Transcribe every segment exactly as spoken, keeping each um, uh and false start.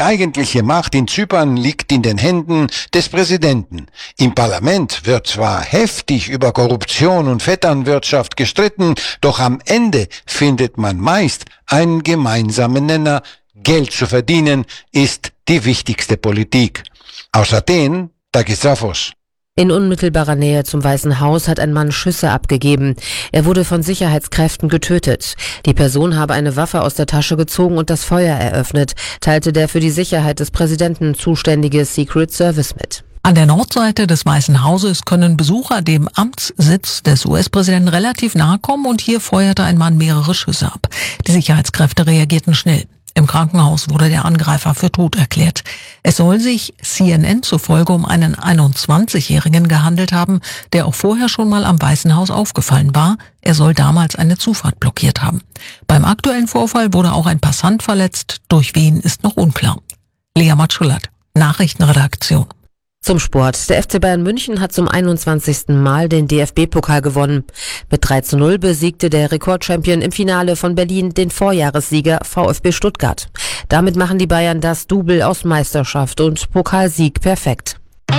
Die eigentliche Macht in Zypern liegt in den Händen des Präsidenten. Im Parlament wird zwar heftig über Korruption und Vetternwirtschaft gestritten, doch am Ende findet man meist einen gemeinsamen Nenner. Geld zu verdienen ist die wichtigste Politik. Aus Athen, Takis. In unmittelbarer Nähe zum Weißen Haus hat ein Mann Schüsse abgegeben. Er wurde von Sicherheitskräften getötet. Die Person habe eine Waffe aus der Tasche gezogen und das Feuer eröffnet, teilte der für die Sicherheit des Präsidenten zuständige Secret Service mit. An der Nordseite des Weißen Hauses können Besucher dem Amtssitz des U S-Präsidenten relativ nahe kommen und hier feuerte ein Mann mehrere Schüsse ab. Die Sicherheitskräfte reagierten schnell. Im Krankenhaus wurde der Angreifer für tot erklärt. Es soll sich C N N zufolge um einen einundzwanzigjährigen gehandelt haben, der auch vorher schon mal am Weißen Haus aufgefallen war. Er soll damals eine Zufahrt blockiert haben. Beim aktuellen Vorfall wurde auch ein Passant verletzt. Durch wen ist noch unklar. Lea Matschulat, Nachrichtenredaktion. Zum Sport. Der F C Bayern München hat zum einundzwanzigsten Mal den D F B-Pokal gewonnen. Mit drei zu null besiegte der Rekordchampion im Finale von Berlin den Vorjahressieger VfB Stuttgart. Damit machen die Bayern das Double aus Meisterschaft und Pokalsieg perfekt.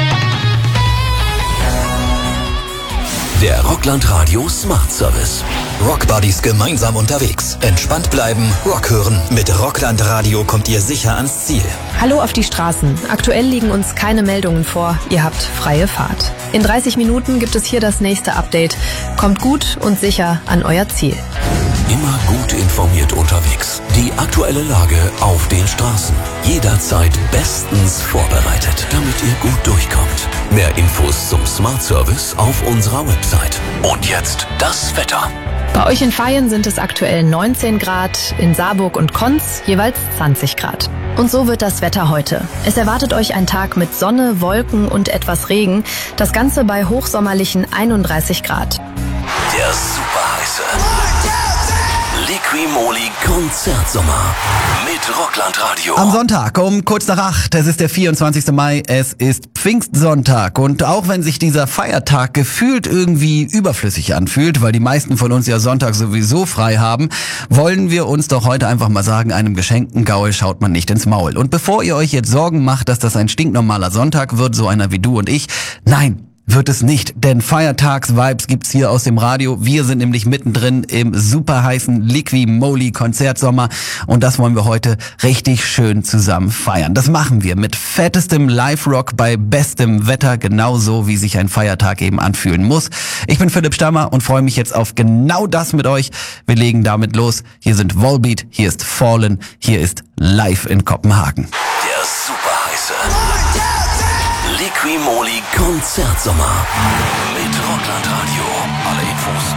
Der Rockland Radio Smart Service. Rock Buddies gemeinsam unterwegs. Entspannt bleiben, Rock hören. Mit Rockland Radio kommt ihr sicher ans Ziel. Hallo auf die Straßen. Aktuell liegen uns keine Meldungen vor. Ihr habt freie Fahrt. In dreißig Minuten gibt es hier das nächste Update. Kommt gut und sicher an euer Ziel. Immer gut informiert unterwegs. Die aktuelle Lage auf den Straßen. Jederzeit bestens vorbereitet, damit ihr gut durchkommt. Mehr Infos zum Smart Service auf unserer Website. Und jetzt das Wetter. Bei euch in Vaihingen sind es aktuell neunzehn Grad, in Saarburg und Konz jeweils zwanzig Grad. Und so wird das Wetter heute. Es erwartet euch ein Tag mit Sonne, Wolken und etwas Regen. Das Ganze bei hochsommerlichen einunddreißig Grad. Der superheiße Liqui-Moly Konzertsommer mit Rockland Radio. Am Sonntag um kurz nach acht, es ist der vierundzwanzigste Mai, es ist Pfingstsonntag und auch wenn sich dieser Feiertag gefühlt irgendwie überflüssig anfühlt, weil die meisten von uns ja Sonntag sowieso frei haben, wollen wir uns doch heute einfach mal sagen, einem geschenkten Gaul schaut man nicht ins Maul. Und bevor ihr euch jetzt Sorgen macht, dass das ein stinknormaler Sonntag wird, so einer wie du und ich, nein, wird es nicht, denn Feiertags-Vibes gibt's hier aus dem Radio. Wir sind nämlich mittendrin im super heißen Liqui-Moly Konzertsommer und das wollen wir heute richtig schön zusammen feiern. Das machen wir mit fettestem Live-Rock bei bestem Wetter, genauso wie sich ein Feiertag eben anfühlen muss. Ich bin Philipp Stammer und freue mich jetzt auf genau das mit euch. Wir legen damit los. Hier sind Volbeat, hier ist Fallen, hier ist Live in Kopenhagen. Der super heiße Liqui-Moly Konzertsommer mit Rockland Radio. Alle Infos